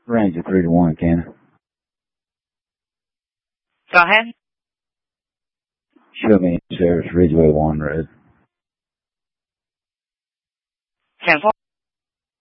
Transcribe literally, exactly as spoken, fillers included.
Ranger three to one, Cannon. Go ahead. Show me in service, Ridgeway one Road. ten four.